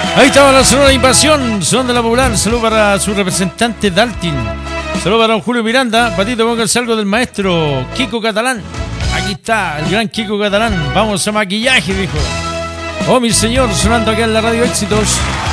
Ahí estaba la Sonora Invasión, son de la Popular. Saludos para su representante Daltin. Saludos para don Julio Miranda. Patito, pónganse algo del maestro Kiko Catalán. Aquí está, el gran Kiko Catalán. Vamos a maquillaje, dijo. Oh, mi señor, sonando acá en la Radio Éxitos.